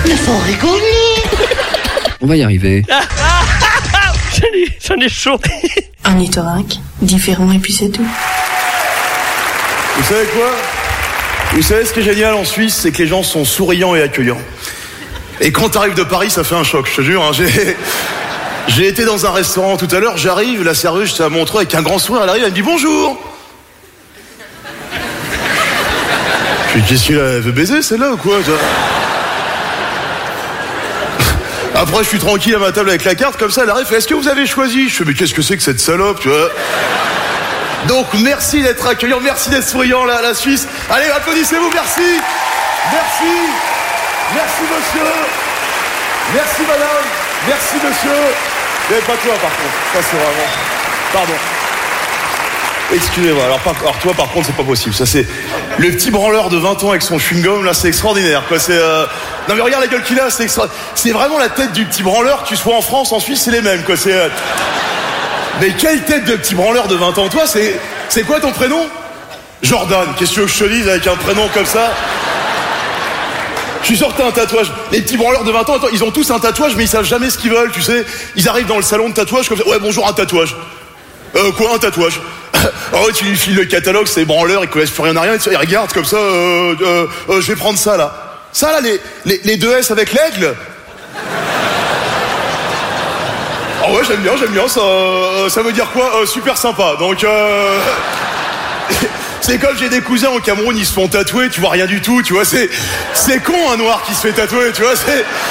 Mais faut rigoler. On va y arriver. J'en ai chaud. Un ornithorynque, différent et puis c'est tout. Vous savez quoi ? Vous savez ce qui est génial en Suisse, c'est que les gens sont souriants et accueillants. Et quand t'arrives de Paris, ça fait un choc, je te jure. Hein, j'ai été dans un restaurant tout à l'heure, j'arrive, la serveuse, j'étais à Montreux avec un grand sourire, elle arrive, elle me dit bonjour. Je dis, qu'est-ce qu'elle a, elle veut baiser celle-là ou quoi, toi ? Après, je suis tranquille à ma table avec la carte, comme ça, elle arrive, est-ce que vous avez choisi ? Je fais, mais qu'est-ce que c'est que cette salope, tu vois ? Donc, merci d'être accueillant, merci d'être souriant, la Suisse. Allez, applaudissez-vous, merci. Merci. Merci, monsieur. Merci, madame. Merci, monsieur. Mais pas toi, par contre. Ça, c'est vraiment... Pardon. Excusez-moi. Alors, toi, par contre, c'est pas possible. Ça, c'est... Le petit branleur de 20 ans avec son chewing-gum, là, c'est extraordinaire, quoi. C'est... Non, mais regarde la gueule qu'il a, c'est extra... C'est vraiment la tête du petit branleur, que tu sois en France, en Suisse, c'est les mêmes, quoi. C'est... Mais quelle tête de petit branleur de 20 ans. Toi, c'est quoi ton prénom ? Jordan. Qu'est-ce que tu veux que je te dise avec un prénom comme ça ? Je suis sûr que t'as un tatouage. Les petits branleurs de 20 ans, ils ont tous un tatouage, mais ils savent jamais ce qu'ils veulent, tu sais. Ils arrivent dans le salon de tatouage comme ça. Ouais, bonjour, un tatouage. Quoi, un tatouage ? Ah ouais, tu lui files le catalogue, c'est branleurs, ils connaissent plus rien à rien, ils regardent comme ça, je vais prendre ça, là. Ça, là, les deux S avec l'aigle. Ah ouais, j'aime bien, ça veut dire quoi ? Super sympa, donc c'est comme j'ai des cousins au Cameroun, ils se font tatouer, tu vois rien du tout, tu vois, c'est con un noir qui se fait tatouer, tu vois, c'est...